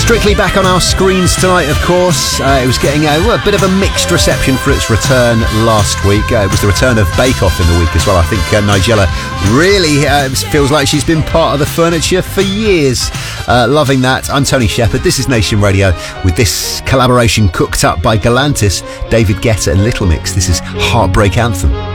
Strictly back on our screens tonight, of course. It was getting a bit of a mixed reception for its return last week. It was the return of Bake Off in the week as well. I think Nigella really feels like she's been part of the furniture for years. Loving that. I'm Tony Shepherd. This is Nation Radio with this collaboration cooked up by Galantis, David Guetta and Little Mix. This is Heartbreak Anthem.